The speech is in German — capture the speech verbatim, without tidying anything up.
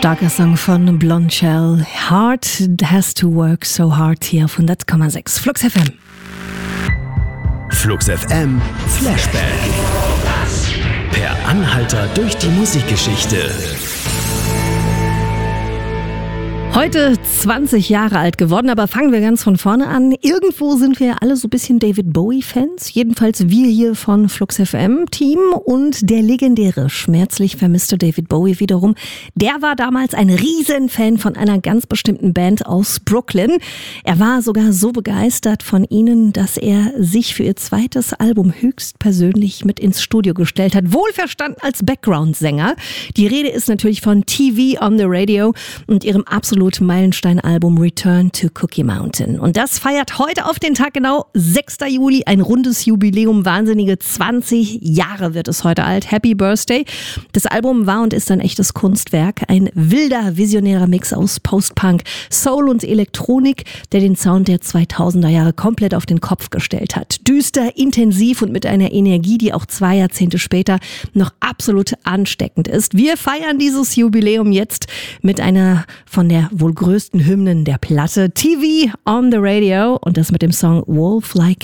Starker Song von Blondshell. Heart has to work so hard hier auf hundert Komma sechs. Flux F M. Flux F M Flashback. Per Anhalter durch die Musikgeschichte. Heute zwanzig Jahre alt geworden, aber fangen wir ganz von vorne an. Irgendwo sind wir alle so ein bisschen David Bowie-Fans. Jedenfalls wir hier von Flux F M-Team. Und der legendäre, schmerzlich vermisste David Bowie wiederum, der war damals ein Riesenfan von einer ganz bestimmten Band aus Brooklyn. Er war sogar so begeistert von ihnen, dass er sich für ihr zweites Album höchstpersönlich mit ins Studio gestellt hat. Wohlverstanden als Background-Sänger. Die Rede ist natürlich von T V on the Radio und ihrem absoluten Meilenstein-Album Return to Cookie Mountain. Und das feiert heute auf den Tag genau sechster Juli ein rundes Jubiläum. Wahnsinnige zwanzig Jahre wird es heute alt. Happy Birthday. Das Album war und ist ein echtes Kunstwerk. Ein wilder, visionärer Mix aus Post-Punk, Soul und Elektronik, der den Sound der zweitausender Jahre komplett auf den Kopf gestellt hat. Düster, intensiv und mit einer Energie, die auch zwei Jahrzehnte später noch absolut ansteckend ist. Wir feiern dieses Jubiläum jetzt mit einer von der wohl größten Hymnen der Platte, T V on the Radio, und das mit dem Song Wolf Like